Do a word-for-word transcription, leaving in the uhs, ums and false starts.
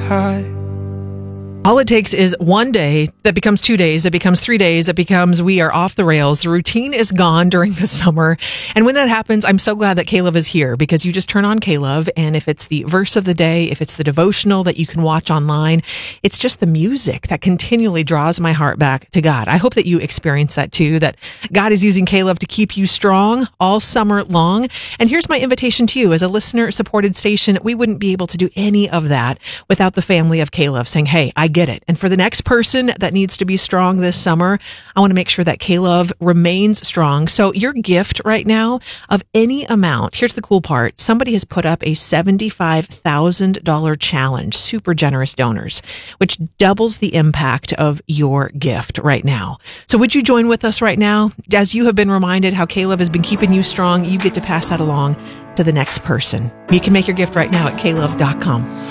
high. All it takes is one day that becomes two days, it becomes three days, it becomes we are off the rails. The routine is gone during the summer. And when that happens, I'm so glad that K-Love is here, because you just turn on K-Love, and if it's the verse of the day, if it's the devotional that you can watch online, it's just the music that continually draws my heart back to God. I hope that you experience that too, that God is using K-Love to keep you strong all summer long. And here's my invitation to you. As a listener-supported station, we wouldn't be able to do any of that without the family of K-Love saying, hey, I get it. And for the next person that needs to be strong this summer, I want to make sure that K-Love remains strong. So your gift right now of any amount, here's the cool part. Somebody has put up a seventy-five thousand dollars challenge, super generous donors, which doubles the impact of your gift right now. So would you join with us right now? As you have been reminded how K-Love has been keeping you strong, you get to pass that along to the next person. You can make your gift right now at K love dot com.